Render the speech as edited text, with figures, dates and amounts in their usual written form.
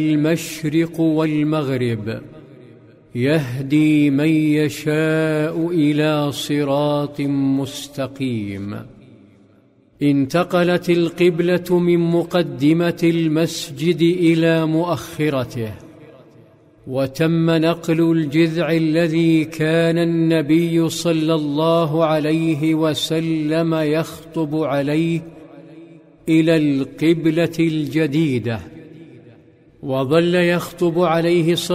المشرق والمغرب، يهدي من يشاء إلى صراط مستقيم. انتقلت القبلة من مقدمة المسجد إلى مؤخرته، وتم نقل الجذع الذي كان النبي صلى الله عليه وسلم يخطب عليه إلى القبلة الجديدة، وظل يخطب عليه